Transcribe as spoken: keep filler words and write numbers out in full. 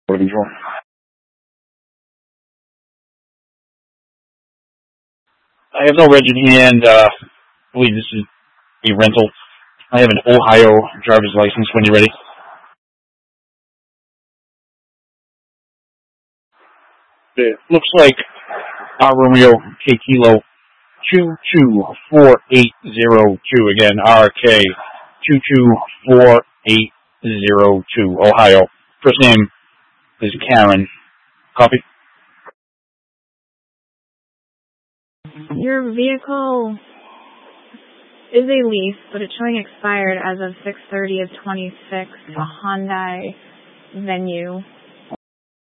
Border Control. I have no reg in hand. Uh, I believe this is a rental. I have an Ohio driver's license when you're ready. It looks like our Romeo K Kilo two two four eight zero two. Again, R K two two four eight zero two, Ohio. First name is Karen. Copy. Your vehicle is a lease, but it's showing expired as of six thirty of twenty-six, a Hyundai Venue.